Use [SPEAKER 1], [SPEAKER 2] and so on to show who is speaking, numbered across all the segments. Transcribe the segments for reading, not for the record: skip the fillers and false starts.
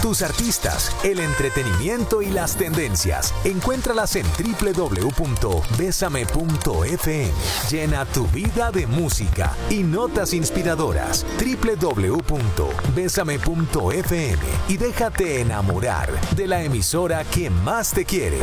[SPEAKER 1] tus artistas, el entretenimiento y las tendencias. Encuéntralas en www.besame.fm. Llena tu vida de música y notas inspiradoras. www.besame.fm y déjate enamorar de la emisora que más te quiere.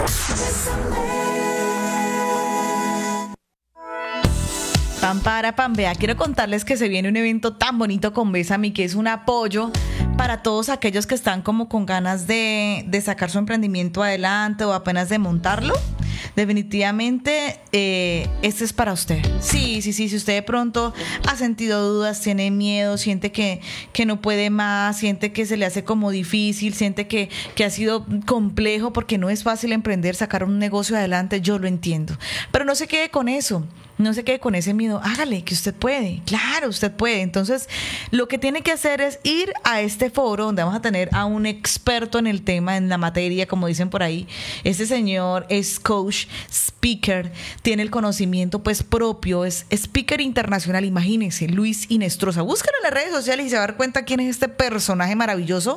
[SPEAKER 2] Pam para pam, vea, quiero contarles que se viene un evento tan bonito con Bésame, que es un apoyo para todos aquellos que están como con ganas de sacar su emprendimiento adelante o apenas de montarlo. Definitivamente este es para usted. Sí, si usted de pronto ha sentido dudas, tiene miedo, siente que no puede más, siente que se le hace como difícil, siente que ha sido complejo porque no es fácil emprender, sacar un negocio adelante, yo lo entiendo. Pero no se quede con eso. No se quede con ese miedo, hágale, que usted puede, claro, usted puede. Entonces, lo que tiene que hacer es ir a este foro donde vamos a tener a un experto en el tema, en la materia, como dicen por ahí. Este señor es coach, speaker, tiene el conocimiento pues propio, es speaker internacional, imagínense, Luis Hinestrosa. Búscalo en las redes sociales y se va a dar cuenta quién es este personaje maravilloso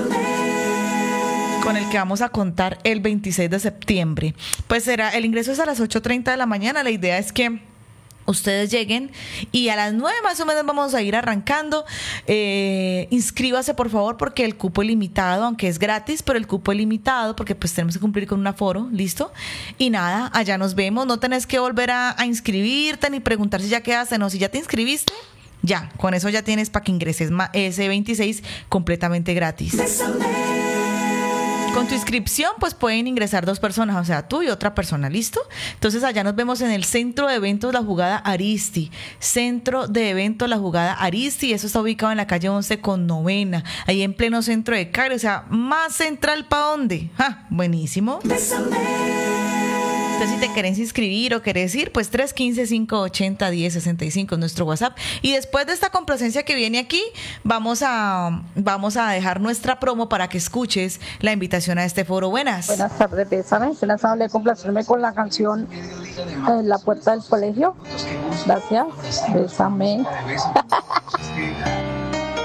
[SPEAKER 2] con el que vamos a contar el 26 de septiembre. Pues el ingreso es a las 8:30 de la mañana. La idea es que ustedes lleguen y a las 9 más o menos vamos a ir arrancando. Inscríbase por favor porque el cupo es limitado, aunque es gratis, pero el cupo es limitado porque pues tenemos que cumplir con un aforo, ¿listo? Y nada, allá nos vemos, no tenés que volver a inscribirte ni preguntar si ya quedaste, no, si ya te inscribiste, ya, con eso ya tienes para que ingreses ese 26 completamente gratis. Con tu inscripción, pues pueden ingresar 2 personas, o sea, tú y otra persona, ¿listo? Entonces allá nos vemos en el Centro de Eventos La Jugada Aristi. Centro de Eventos La Jugada Aristi, eso está ubicado en la calle 11 con Novena, ahí en pleno centro de Cali, o sea, más central ¿para dónde? ¡Ja! Buenísimo. Entonces, si te querés inscribir o querés ir, pues 315-580-1065 es nuestro WhatsApp. Y después de esta complacencia que viene aquí, vamos a dejar nuestra promo para que escuches la invitación a este foro. Buenas.
[SPEAKER 3] Buenas tardes, Bésame. Es amable complacerme con la canción La Puerta del Colegio. Gracias. Bésame.